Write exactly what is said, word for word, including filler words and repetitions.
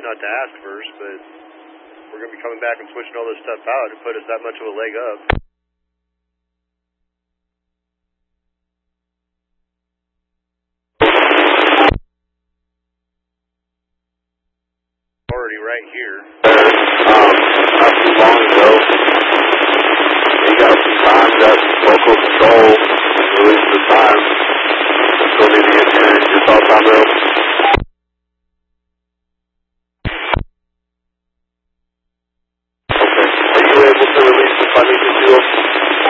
you not to ask first, but we're going to be coming back and switching all this stuff out to put us that much of a leg up. Already right here. Um, not too long ago, he got some time, got local control, released the time, still need the engineering. Your thoughts on those?